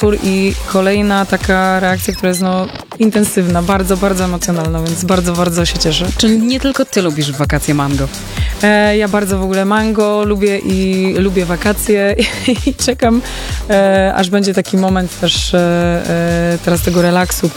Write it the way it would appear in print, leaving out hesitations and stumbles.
utwór i kolejna taka reakcja, która jest no intensywna, bardzo, bardzo emocjonalna, więc bardzo, bardzo się cieszę. Czyli nie tylko ty lubisz wakacje mango? Ja bardzo w ogóle mango lubię i lubię wakacje i czekam, aż będzie taki moment też teraz tego relaksu